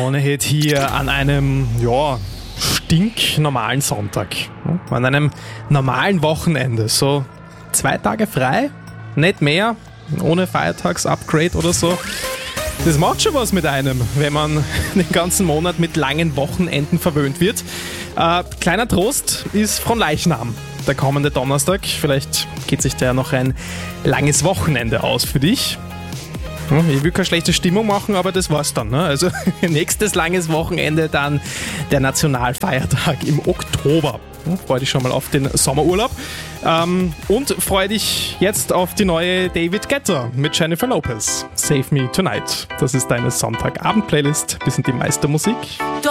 Laune-Hit hier an einem, stinknormalen Sonntag. An einem normalen Wochenende. So 2 Tage frei, nicht mehr, ohne Feiertags-Upgrade oder so. Das macht schon was mit einem, wenn man den ganzen Monat mit langen Wochenenden verwöhnt wird. Kleiner Trost ist Fronleichnam, der kommende Donnerstag. Vielleicht geht sich da ja noch ein langes Wochenende aus für dich. Ich will keine schlechte Stimmung machen, aber das war's dann. Ne? Also nächstes langes Wochenende dann der Nationalfeiertag im Oktober. Freue dich schon mal auf den Sommerurlaub. Und freue dich jetzt auf die neue David Guetta mit Jennifer Lopez. Save Me Tonight. Das ist deine Sonntagabend-Playlist. Wir sind die Meistermusik.